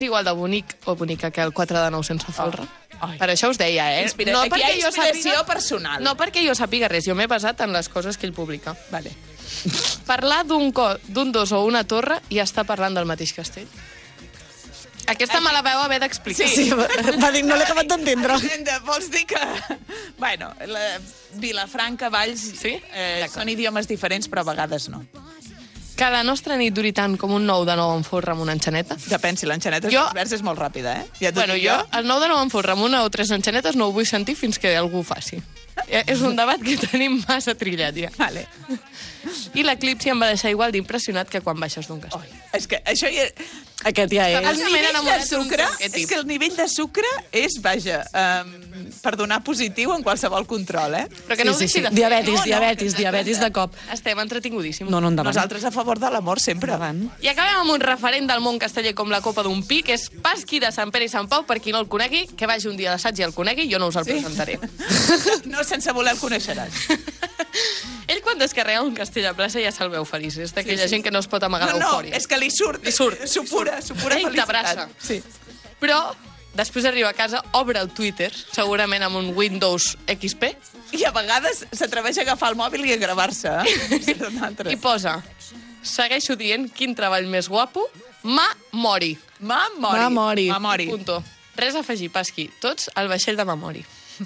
igual de bonic o bonica que el 4 de 9 sense folre. Per això us deia, No aquí hi ha inspiració personal. No perquè jo sàpiga res, jo m'he basat en les coses que ell publica. Vale. Parlar d'un dos o una torre i estar parlant del mateix castell. Aquesta me la veu haver d'explicar. Sí, va dir, no l'he acabat d'entendre. Vols dir que... Bueno, Vilafranca, Valls, són idiomes diferents, però a vegades no. Que la nostra nit duri tant com un 9 de 9 en folre amb una enxaneta. Depèn, si l'enxaneta és molt ràpida, eh? Ja bueno, jo, el 9 de 9 en folre amb una o 3 enxanetes no ho vull sentir fins que algú ho faci. És un debat que tenim massa trillat, ja. Vale. I l'eclipsi em va deixar igual d'impressionat que quan baixes d'un castell. És que això ja... Aquest ja és... El nivell de sucre, és que el nivell de sucre és, vaja, per donar positiu en qualsevol control, eh? Però que no ho deixi de fer. Diabetis de cop. Estem entretingudíssims. No, endavant. Nosaltres a favor de l'amor sempre. I acabem amb un referent del món casteller com la copa d'un pi, que és Pasqui de Sant Pere i Sant Pau, per qui no el conegui, que vagi un dia a l'assaig i el conegui, jo no us el presentaré. No, sense voler el coneixeràs. Ell quan descarrega un castell a plaça ja se'l veu feliç. És d'aquella gent que no es pot amagar l'eufòria. No, és que li surt. Supura ell t'abraça. Sí. Però després arriba a casa, obre el Twitter, segurament amb un Windows XP. I a vegades s'atreveix a agafar el mòbil i a gravar-se. I posa, segueixo dient quin treball més guapo, Ma Mori. Punto. Res a afegir, Pasqui. Tots al vaixell de Mamori.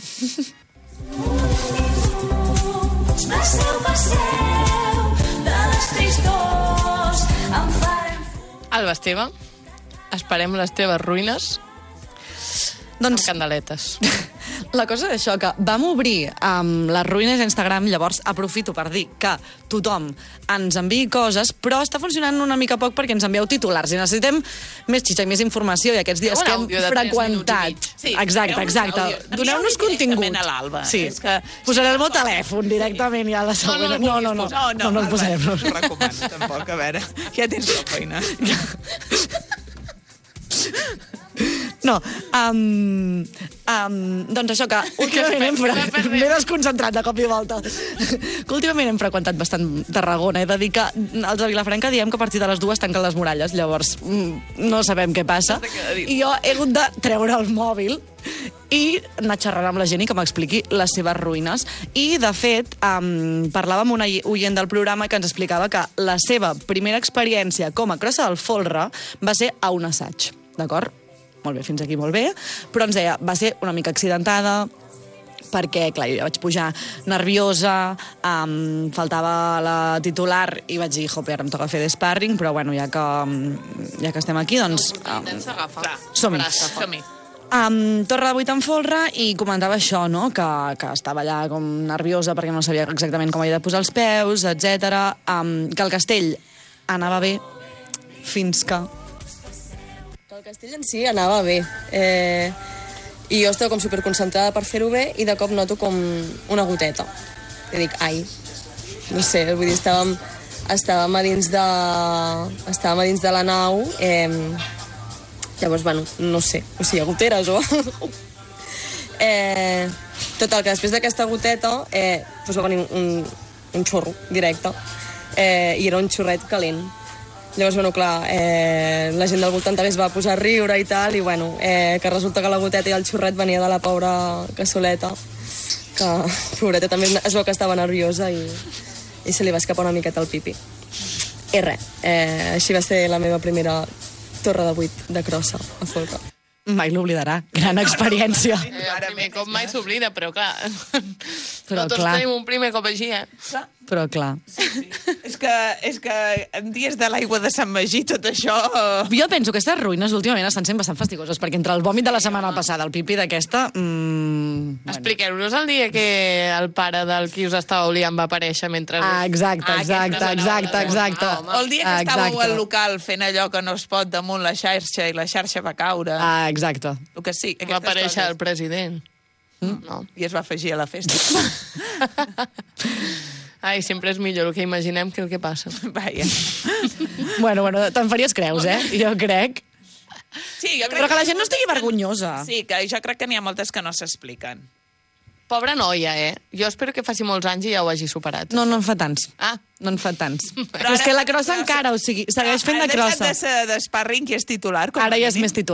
Passeu de les tristors em farem... Alba Esteve, esperem les teves ruïnes amb candeletes. La cosa és això, que vam obrir les ruïnes d'Instagram, llavors aprofito per dir que tothom ens enviï coses, però està funcionant una mica poc perquè ens envieu titulars i necessitem més xitxa i més informació, i aquests dies que hem freqüentat... Exacte. Doneu-nos contingut. Sí, posaré el meu telèfon directament ja a la següent. No el posarem. No ho recomano, tampoc, a veure, ja tens la feina. No, doncs això que últimament m'he desconcentrat de cop i volta. Que últimament hem freqüentat bastant Tarragona. He de dir que els de Vilafranca diem que a partir de les 2 tanquen les muralles, llavors no sabem què passa. I jo he hagut de treure el mòbil i anar xerrant amb la gent i que m'expliqui les seves ruïnes. I, de fet, parlava amb una oient del programa que ens explicava que la seva primera experiència com a crossa del folre va ser a un assaig, d'acord? Molt bé, fins aquí molt bé, però ens deia, va ser una mica accidentada, perquè, clar, jo vaig pujar nerviosa, faltava la titular i vaig dir, jope, ara em toca fer d'sparring, però bueno, ja que estem aquí, doncs... Som-hi. Torre de 8 en folre, i comentava això, no?, que estava allà com nerviosa perquè no sabia exactament com havia de posar els peus, etc. Que el castell anava bé fins que... El castell en si anava bé. I jo estava com superconcentrada per fer-ho bé i de cop noto com una goteta. I dic, ai, no sé, vull dir, estàvem a dins de la nau, llavors, bueno, no sé, o sigui, goteres o... Total, que després d'aquesta goteta va venir un xorro directe i era un xorret calent. Llavors, bueno, clar, la gent del voltant també es va posar a riure i tal, i bueno, que resulta que la goteta i el xorret venia de la pobra cassoleta, que, pobreta, també es veu que estava nerviosa i se li va escapar una miqueta el pipi. I res, així va ser la meva primera torre de 8 de crossa a folre. Mai l'oblidarà. Gran experiència. El primer cop mai s'oblida, però clar... No tots tenim un primer cop així, Però clar. Sí. És que en dies de l'aigua de Sant Magí tot això... Jo penso que aquestes ruïnes últimament estan sent bastant fastigoses, perquè entre el vòmit de la setmana passada, el pipi d'aquesta... Expliqueu-nos el dia que el pare del qui us estava oliant va aparèixer mentre... Exacte. O el dia que estàveu al local fent allò que no es pot damunt la xarxa i la xarxa va caure. Exacte. El que sí, va aparèixer el president. No. I es va afegir a la festa. Ai, sempre és millor el que imaginem que el que passa. Vaja. Bueno, te'n faries creus, Jo crec. Sí, jo crec però que la gent no estigui vergonyosa. Sí, que jo crec que n'hi ha moltes que no s'expliquen. Pobra noia, Jo espero que faci molts anys i ja ho hagi superat. No en fa tants. No en fa tants. Però és que la crossa encara, o sigui, segueix fent de crossa. Ha deixat de ser d'esparring, que és titular. Ara ja és més titular.